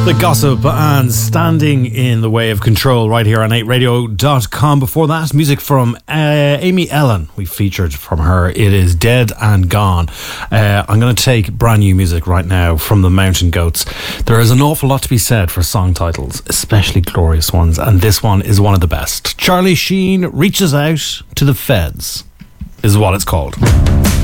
The Gossip and Standing in the Way of Control right here on 8radio.com. Before that, music from Amy Ellen. We featured from her. It is Dead and Gone. I'm going to take brand new music right now from the Mountain Goats. There is an awful lot to be said for song titles, especially glorious ones, and this one is one of the best. Charlie Sheen Reaches Out to the Feds is what it's called.